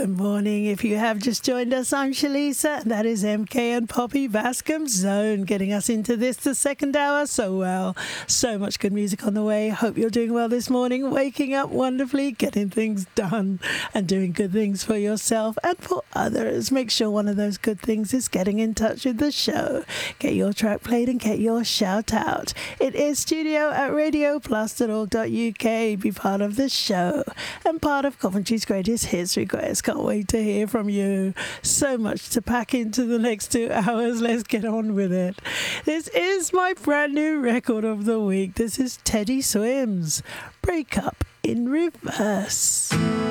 Good morning. If you have just joined us, I'm Shalisa, and that is MK and Poppy Bascom's Zone, getting us into the second hour so well. So much good music on the way. Hope you're doing well this morning, waking up wonderfully, getting things done, and doing good things for yourself and for others. Make sure one of those good things is getting in touch with the show. Get your track played and get your shout out. It is studio@radioplus.org.uk. Be part of the show and part of Coventry's Greatest Hits Request. Can't wait to hear from you. So much to pack into the next 2 hours. Let's get on with it. This is my brand new record of the week. This is Teddy Swims, Break Up in Reverse.